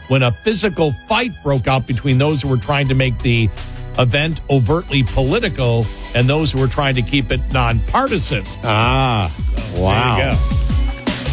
when a physical fight broke out between those who were trying to make the event overtly political and those who were trying to keep it nonpartisan. Wow. There you go.